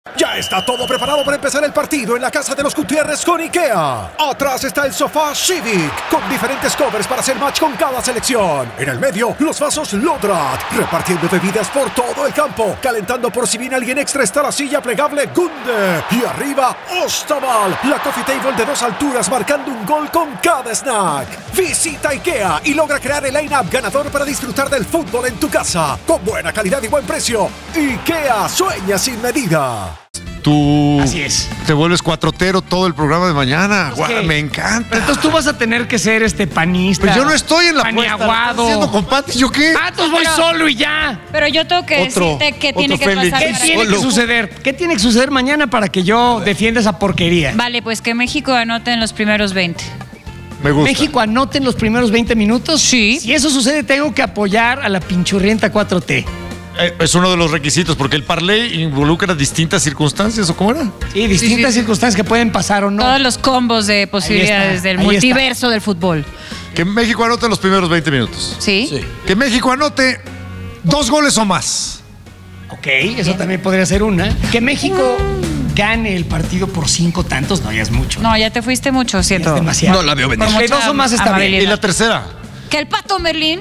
Ya está todo preparado para empezar el partido en la casa de los Gutiérrez con IKEA. Atrás está el sofá Civic, con diferentes covers para hacer match con cada selección. En el medio, los vasos Lodrat, repartiendo bebidas por todo el campo. Calentando por si viene alguien extra está la silla plegable Gunde. Y arriba, Ostaval, la coffee table de 2 alturas marcando un gol con cada snack. Visita IKEA y logra crear el line-up ganador para disfrutar del fútbol en tu casa. Con buena calidad y buen precio. IKEA sueña sin medida. Tú Así es. te vuelves cuatrotero todo el programa de mañana. Guau, me encanta. Pero entonces tú vas a tener que ser panista. Pues yo no estoy en la puesta. paniaguado. Haciendo con Pati, ¿yo qué? Ah, entonces voy solo y ya. Pero yo tengo que decirte qué tiene que Félix. pasar. ¿Qué para tiene que suceder? ¿Qué tiene que suceder mañana para que yo defienda esa porquería? Vale, pues que México anote en los primeros 20. Me gusta. México anote en los primeros 20 minutos. Sí. Si eso sucede, tengo que apoyar a la pinchurrienta 4T. Es uno de los requisitos, porque el parlay involucra distintas circunstancias, ¿o cómo era? Sí, distintas circunstancias que pueden pasar o no. Todos los combos de posibilidades del ahí multiverso del fútbol. Que México anote en los primeros 20 minutos. ¿Sí? Que México anote 2 goles o más. Ok, eso también podría ser una. Que México gane el partido por 5 tantos, no, ya es mucho. No, ya te fuiste mucho, siento. Es demasiado. No la veo venir. Por Que 2 o más está bien. amabilidad. Y la tercera. Que el Pato Merlín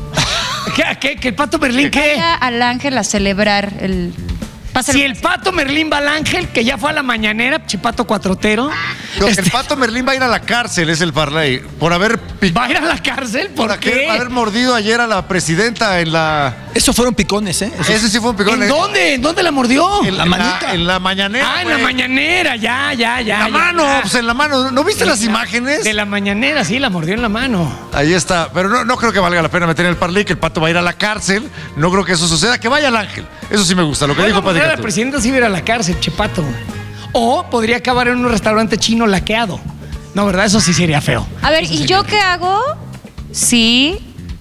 ¿Qué? ¿Que el Pato Merlín qué? vaya al Ángel a celebrar el... pase Si el Pato Merlín va al Ángel, que ya fue a la mañanera, chipato cuatrotero. No, el Pato Merlín va a ir a la cárcel, es el parlay. Por haber ¿Va a ir a la cárcel? ¿Por qué? haber mordido ayer a la presidenta en la... Esos fueron picones, ¿eh? Ese sí fue un picón. ¿En dónde? ¿En dónde la mordió? En la manita. En la mañanera. Ah, en la güey. mañanera, ya. En la mano, pues en la mano. ¿No viste las imágenes? De la mañanera, sí, la mordió en la mano. Ahí está. Pero no creo que valga la pena meter en el parlay que el Pato va a ir a la cárcel. No creo que eso suceda. Que vaya al Ángel. Eso sí me gusta. Lo que dijo Pati La Cantú. presidenta sí va a ir a la cárcel, chipato. O podría acabar en un restaurante chino laqueado. No, ¿verdad? Eso sí sería feo. A ver, ¿y yo qué hago si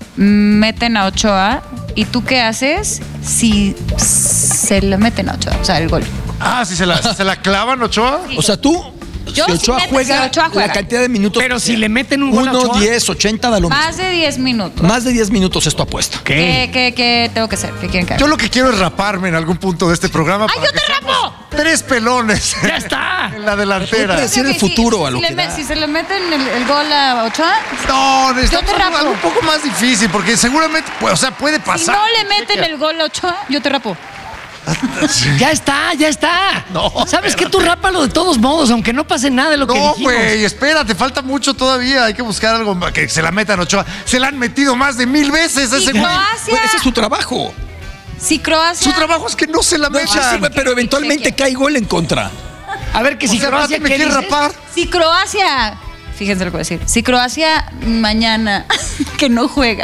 meten a Ochoa? ¿Y tú qué haces si se le meten a Ochoa? O sea, el gol. Ah, si se la clavan, Ochoa. O sea, tú, Yo si sí Ochoa meto, juega si Ochoa juega. la cantidad de minutos. Pero si le meten un gol a 1, Ochoa. 10, 80 da lo mismo. Más de 10 minutos. Más de 10 minutos es tu apuesta. ¿Qué tengo que hacer? ¿Qué quieren que haga? Yo lo que quiero es raparme en algún punto de este programa. ¡Ay, para yo te que rapo! seamos 3 pelones. ¡Ya está! En la delantera. Puede ser el futuro a lo si que da. si se le meten el gol a Ochoa, No, necesitamos Yo te rapo. algo un poco más difícil, porque seguramente, pues, o sea, puede si pasar. no le meten el gol a Ochoa, yo te rapo. Ya está. No, ¿Sabes qué? Tú rápalo de todos modos, aunque no pase nada de lo que No, dijimos. güey, espérate, falta mucho todavía. Hay que buscar algo que se la metan Ochoa. Se la han metido más de 1000 veces a ese güey. Croacia. Pues ese es su trabajo. Si Croacia. Su trabajo es que no se la No, sí, metan. sí, pero eventualmente cae gol en contra. A ver, que si O sea, Croacia, Pati me ¿qué quiere dices? rapar. Si Croacia. Fíjense lo que voy a decir. Si Croacia mañana que no juega.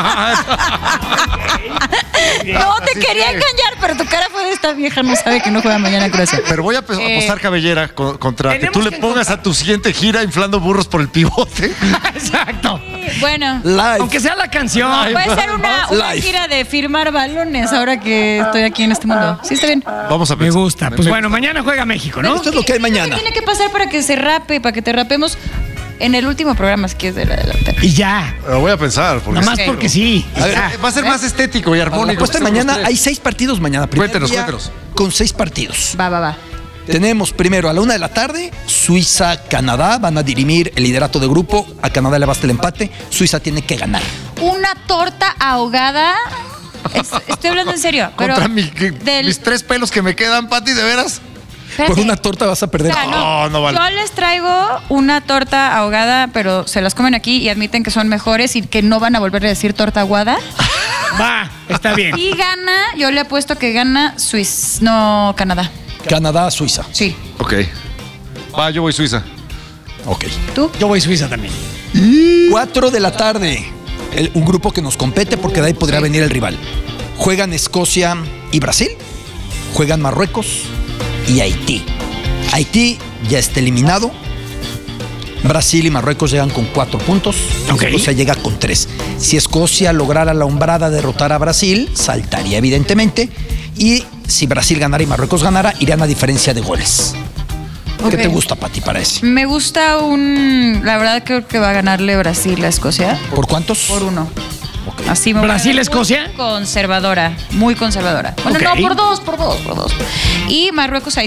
No te Así quería que- engañar, pero tu cara fue de esta vieja no sabe que no juega mañana Croacia. Pero voy a apostar cabellera contra que tenemos tú le que pongas a tu siguiente gira inflando burros por el pivote. Exacto. Bueno, Live. Aunque sea la canción. puede ser una Live. gira de firmar balones ahora que estoy aquí en este mundo. ¿Sí está bien? Vamos a Me pensar. gusta. Pues bueno, mañana juega México, ¿no? Esto es lo que hay mañana. ¿Qué tiene que pasar para que se rape, para que te rapemos en el último programa, si quieres, de la delantera? Y ya. Lo voy a pensar. Porque Nomás Ok. porque sí. A ver, Ya. va a ser más estético y La armónico. apuesta de mañana, hay 6 partidos mañana. Primer Cuéntenos, día cuéntenos. Con 6 partidos. Va. Tenemos primero a la 1 de la tarde, Suiza-Canadá. Van a dirimir el liderato de grupo. A Canadá le basta el empate. Suiza tiene que ganar. Una torta ahogada. Estoy hablando en serio. Pero Contra del- mis 3 pelos que me quedan, Pati, ¿de veras? Espérate. Por una torta vas a perder. O sea, No vale. Yo les traigo una torta ahogada, pero se las comen aquí y admiten que son mejores y que no van a volver a decir torta aguada. Va, está bien. Y gana, yo le apuesto que gana Canadá. Canadá-Suiza. Sí. Ok. Va, yo voy Suiza. Ok. ¿Tú? Yo voy a Suiza también. 4 de la tarde. Un grupo que nos compete porque de ahí podría venir el rival. Juegan Escocia y Brasil. Juegan Marruecos y Haití. Haití ya está eliminado. Brasil y Marruecos llegan con 4 puntos. Ok. Escocia llega con 3. Si Escocia lograra la hombrada derrotar a Brasil, saltaría evidentemente. Y si Brasil ganara y Marruecos ganara, irían a diferencia de goles. ¿Qué Ok. te gusta, Pati, para ese? Me gusta la verdad creo que va a ganarle Brasil a Escocia. ¿Por cuántos? Por 1. Así me voy a ¿Brasil, ver Escocia? Conservadora, muy conservadora. Bueno, Ok. no, por dos. Y Marruecos,